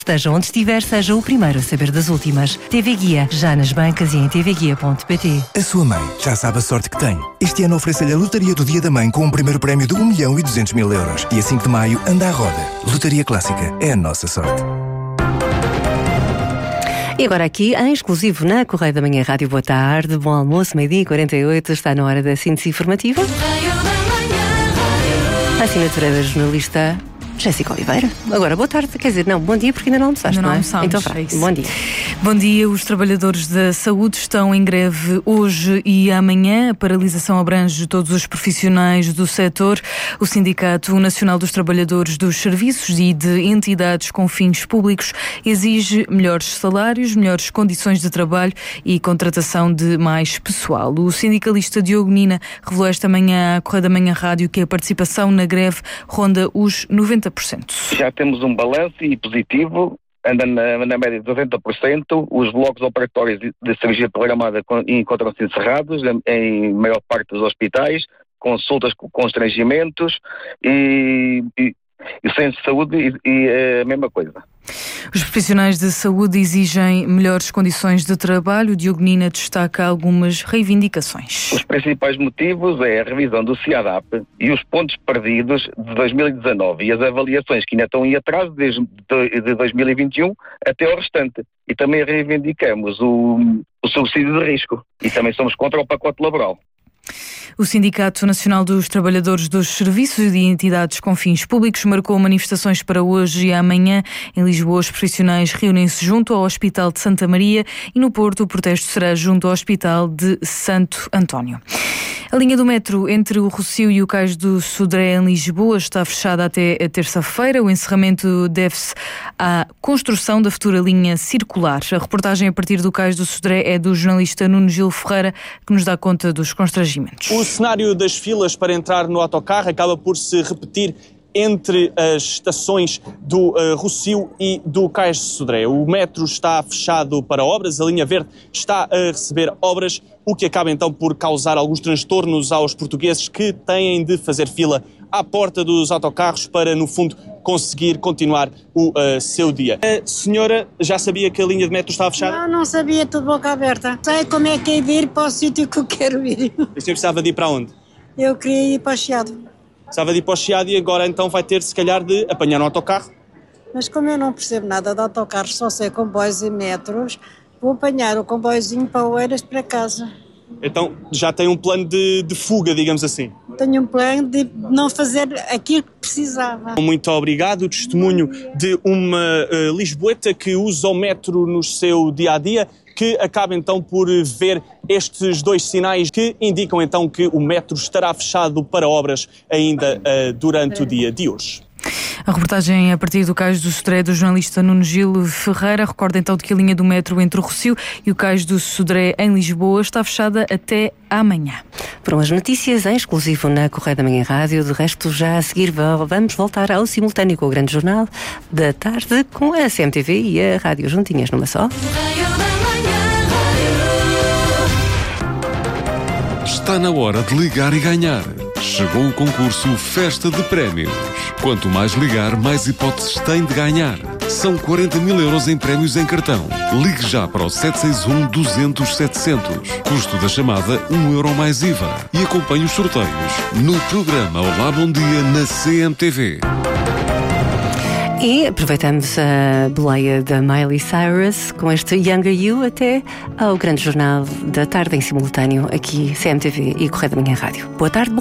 Esteja onde estiver, seja o primeiro a saber das últimas. TV Guia, já nas bancas e em tvguia.pt. A sua mãe já sabe a sorte que tem. Este ano oferece-lhe a Lotaria do Dia da Mãe com um primeiro prémio de 1.200.000 euros. Dia 5 de maio, anda à roda. Lotaria Clássica é a nossa sorte. E agora aqui, em exclusivo na Correio da Manhã Rádio, boa tarde, bom almoço, meio-dia e 48, está na hora da síntese informativa. A assinatura da jornalista Jéssica Oliveira. Agora, boa tarde, quer dizer, não, bom dia porque ainda não almoçaste, ainda não é? Então vá, bom dia. Bom dia, os trabalhadores da saúde estão em greve hoje e amanhã. A paralisação abrange todos os profissionais do setor. O Sindicato Nacional dos Trabalhadores dos Serviços e de Entidades com Fins Públicos exige melhores salários, melhores condições de trabalho e contratação de mais pessoal. O sindicalista Diogo Nina revelou esta manhã à Correio da Manhã Rádio que a participação na greve ronda os 90%. Já temos um balanço positivo, anda na média de 90%. Os blocos operatórios de cirurgia programada encontram-se encerrados em maior parte dos hospitais, consultas com constrangimentos e centros de saúde e a mesma coisa. Os profissionais de saúde exigem melhores condições de trabalho. Diogo Nina destaca algumas reivindicações. Os principais motivos é a revisão do CIADAP e os pontos perdidos de 2019 e as avaliações que ainda estão em atraso desde 2021 até ao restante. E também reivindicamos o subsídio de risco e também somos contra o pacote laboral. O Sindicato Nacional dos Trabalhadores dos Serviços e de Entidades com Fins Públicos marcou manifestações para hoje e amanhã. Em Lisboa, os profissionais reúnem-se junto ao Hospital de Santa Maria e no Porto o protesto será junto ao Hospital de Santo António. A linha do metro entre o Rossio e o Cais do Sodré em Lisboa está fechada até a terça-feira. O encerramento deve-se à construção da futura linha circular. A reportagem a partir do Cais do Sodré é do jornalista Nuno Gil Ferreira, que nos dá conta dos constrangimentos. O cenário das filas para entrar no autocarro acaba por se repetir entre as estações do Rossio e do Cais de Sodré. O metro está fechado para obras, a linha verde está a receber obras, o que acaba então por causar alguns transtornos aos portugueses que têm de fazer fila à porta dos autocarros para, no fundo, conseguir continuar o seu dia. A senhora já sabia que a linha de metro estava fechada? Não sabia, tudo boca aberta. Sei como é que é de ir para o sítio que eu quero ir. A senhora precisava de ir para onde? Eu queria ir para o Chiado. Precisava de ir para o Chiado e agora então vai ter, se calhar, de apanhar um autocarro? Mas como eu não percebo nada de autocarros, só sei comboios e metros, vou apanhar o comboiozinho para Oeiras para casa. Então já tem um plano de fuga, digamos assim? Tenho um plano de não fazer aquilo que precisava. Muito obrigado. O testemunho de uma lisboeta que usa o metro no seu dia-a-dia, que acaba então por ver estes dois sinais que indicam então que o metro estará fechado para obras ainda durante o dia de hoje. A reportagem a partir do Cais do Sodré do jornalista Nuno Gil Ferreira recorda então de que a linha do metro entre o Rossio e o Cais do Sodré em Lisboa está fechada até amanhã. Foram as notícias em exclusivo na Correio da Manhã Rádio. De resto, já a seguir vamos voltar ao simultâneo com o Grande Jornal da Tarde com a CMTV e a Rádio juntinhas numa só. Está na hora de ligar e ganhar. Chegou o concurso Festa de Prémios. Quanto mais ligar, mais hipóteses tem de ganhar. São 40.000 euros em prémios em cartão. Ligue já para o 761-200-700. Custo da chamada, €1 mais IVA. E acompanhe os sorteios no programa Olá Bom Dia na CMTV. E aproveitamos a boleia da Miley Cyrus com este Younger You até ao Grande Jornal da Tarde em simultâneo aqui CMTV e Correio da Manhã Rádio. Boa tarde, bom